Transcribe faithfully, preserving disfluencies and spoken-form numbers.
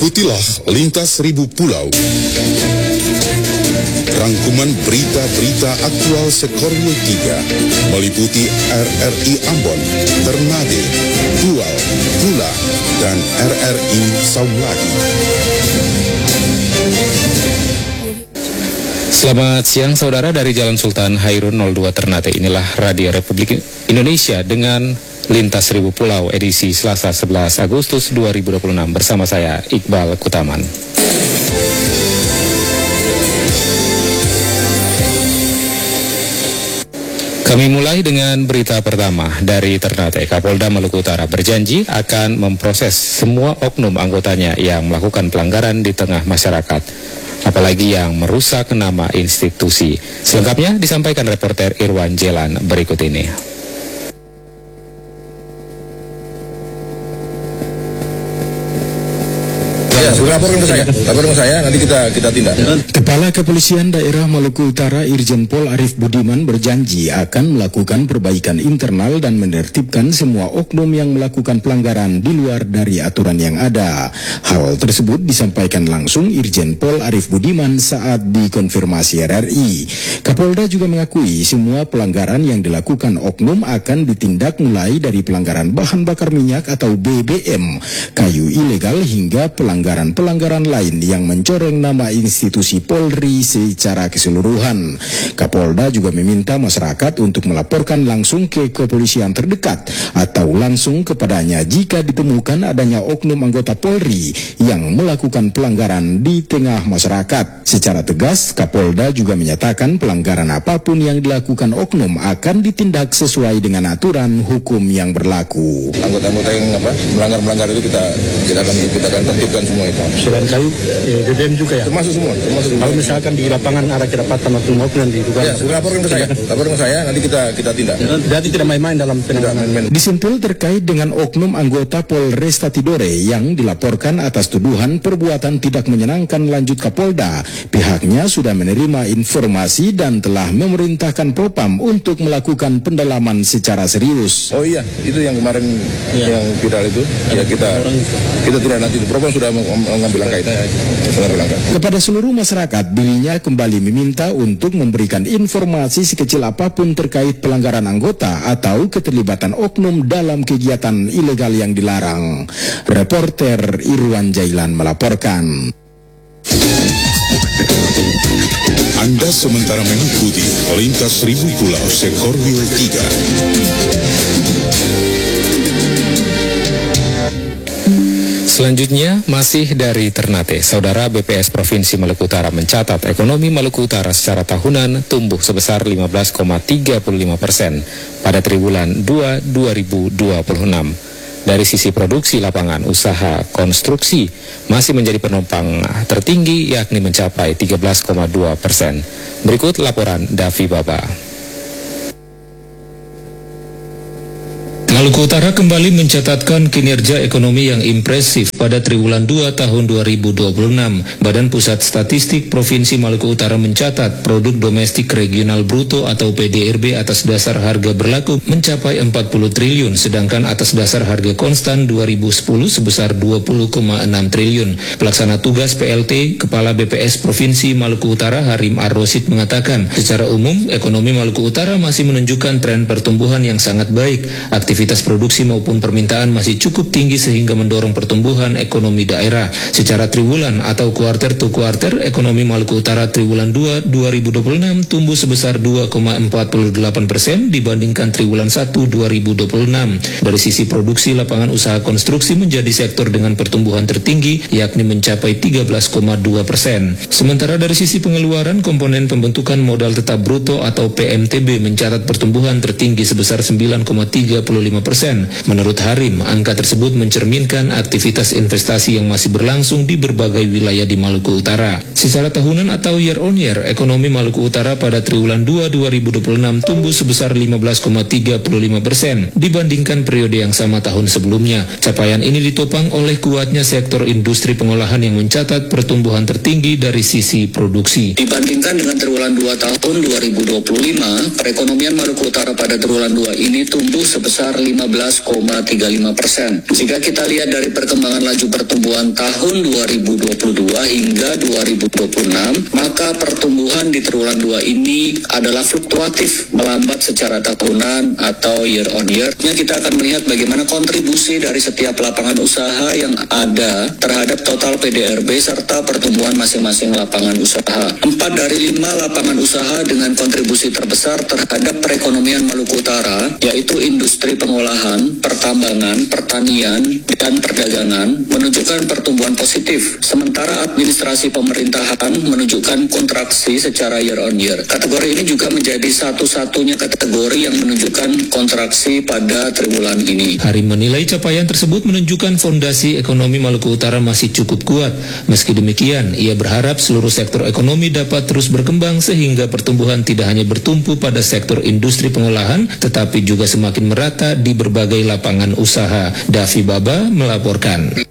Ikutilah Lintas Seribu Pulau. Rangkuman berita-berita aktual Sekorwil tiga meliputi R R I Ambon, Ternate, Tual, Pula, dan R R I Saulagi. Selamat siang saudara, dari Jalan Sultan Hairun nol dua Ternate. Inilah Radio Republik Indonesia dengan Lintas Seribu Pulau edisi Selasa sebelas Agustus dua ribu dua puluh enam bersama saya Iqbal Kutaman. Kami mulai dengan berita pertama dari Ternate. Kapolda Maluku Utara berjanji akan memproses semua oknum anggotanya yang melakukan pelanggaran di tengah masyarakat, apalagi yang merusak nama institusi. Selengkapnya disampaikan reporter Irwan Jelan berikut ini. Ya, laporan ke saya, laporan ke saya, nanti kita kita tindak. Kepala Kepolisian Daerah Maluku Utara Irjen Pol Arif Budiman berjanji akan melakukan perbaikan internal dan menertibkan semua oknum yang melakukan pelanggaran di luar dari aturan yang ada. Hal tersebut disampaikan langsung Irjen Pol Arif Budiman saat dikonfirmasi R R I. Kapolda juga mengakui semua pelanggaran yang dilakukan oknum akan ditindak mulai dari pelanggaran bahan bakar minyak atau B B M, kayu ilegal hingga pelanggaran pelanggaran lain yang mencoreng nama institusi Polri secara keseluruhan. Kapolda juga meminta masyarakat untuk melaporkan langsung ke kepolisian terdekat atau langsung kepadanya jika ditemukan adanya oknum anggota Polri yang melakukan pelanggaran di tengah masyarakat. Secara tegas, Kapolda juga menyatakan pelanggaran apapun yang dilakukan oknum akan ditindak sesuai dengan aturan hukum yang berlaku. Anggota-anggota yang apa melanggar-melanggar itu kita kita akan kita akan tertibkan semua itu. Selain kayu, eh, B B M juga ya? Termasuk semua, termasuk semua. Kalau misalkan di lapangan ada kedapatan atau maupun yang diduga. Ya, sudah laporin ke saya, laporin ke saya, nanti kita kita tindak. Berarti tidak main-main dalam penanganan. Disentul terkait dengan oknum anggota Polresta Tidore yang dilaporkan atas tuduhan perbuatan tidak menyenangkan lanjut Kapolda. Pihaknya sudah menerima informasi dan telah memerintahkan Propam untuk melakukan pendalaman secara serius. Oh iya, itu yang kemarin ya. Yang viral itu, ya kita kita tidak nanti Propam sudah mengambil langkah itu. Mengambil langkah. Kepada seluruh masyarakat, dirinya kembali meminta untuk memberikan informasi sekecil apapun terkait pelanggaran anggota atau keterlibatan oknum dalam kegiatan ilegal yang dilarang. Reporter Irwan Jailan melaporkan. Anda sementara mengikuti Lintas Seribu Pulau Sekorwil tiga. Selanjutnya masih dari Ternate. Saudara, B P S Provinsi Maluku Utara mencatat ekonomi Maluku Utara secara tahunan tumbuh sebesar lima belas koma tiga lima persen pada triwulan dua dua ribu dua puluh enam. Dari sisi produksi lapangan usaha konstruksi masih menjadi penopang tertinggi, yakni mencapai tiga belas koma dua persen. Berikut laporan Davi Baba. Maluku Utara kembali mencatatkan kinerja ekonomi yang impresif pada triwulan dua tahun dua ribu dua puluh enam. Badan Pusat Statistik Provinsi Maluku Utara mencatat produk domestik regional bruto atau P D R B atas dasar harga berlaku mencapai empat puluh triliun, sedangkan atas dasar harga konstan dua ribu sepuluh sebesar dua puluh koma enam triliun. Pelaksana tugas P L T Kepala B P S Provinsi Maluku Utara Harim Ar-Rosid mengatakan, secara umum ekonomi Maluku Utara masih menunjukkan tren pertumbuhan yang sangat baik. Aktivitas produksi maupun permintaan masih cukup tinggi sehingga mendorong pertumbuhan ekonomi daerah. Secara triwulan atau kuarter to kuarter, ekonomi Maluku Utara triwulan dua dua ribu dua puluh enam tumbuh sebesar dua koma empat delapan persen dibandingkan triwulan satu dua ribu dua puluh enam. Dari sisi produksi, lapangan usaha konstruksi menjadi sektor dengan pertumbuhan tertinggi, yakni mencapai tiga belas koma dua persen. Sementara dari sisi pengeluaran, komponen pembentukan modal tetap bruto atau P M T B mencatat pertumbuhan tertinggi sebesar sembilan koma tiga lima persen. Menurut Harim, angka tersebut mencerminkan aktivitas investasi yang masih berlangsung di berbagai wilayah di Maluku Utara. Secara tahunan atau year on year, ekonomi Maluku Utara pada triwulan dua dua ribu dua puluh enam tumbuh sebesar lima belas koma tiga lima persen dibandingkan periode yang sama tahun sebelumnya. Capaian ini ditopang oleh kuatnya sektor industri pengolahan yang mencatat pertumbuhan tertinggi dari sisi produksi. Dibandingkan dengan triwulan dua tahun dua ribu dua puluh lima, perekonomian Maluku Utara pada triwulan dua ini tumbuh sebesar lima belas koma tiga lima persen. Jika kita lihat dari perkembangan laju pertumbuhan tahun dua ribu dua puluh dua hingga dua ribu dua puluh enam, maka pertumbuhan di triwulan dua ini adalah fluktuatif, melambat secara tahunan atau year on year. Kita akan melihat bagaimana kontribusi dari setiap lapangan usaha yang ada terhadap total P D R B serta pertumbuhan masing-masing lapangan usaha. Empat dari lima lapangan usaha dengan kontribusi terbesar terhadap perekonomian Maluku Utara, yaitu industri pengolahan, pertambangan, pertanian, dan perdagangan, menunjukkan pertumbuhan positif, sementara administrasi pemerintahan menunjukkan kontraksi secara year on year. Kategori ini juga menjadi satu-satunya kategori yang menunjukkan kontraksi pada triwulan ini. Hari menilai capaian tersebut menunjukkan fondasi ekonomi Maluku Utara masih cukup kuat. Meski demikian, ia berharap seluruh sektor ekonomi dapat terus berkembang sehingga pertumbuhan tidak hanya bertumpu pada sektor industri pengolahan, tetapi juga semakin merata di berbagai lapangan usaha. Davi Baba melaporkan.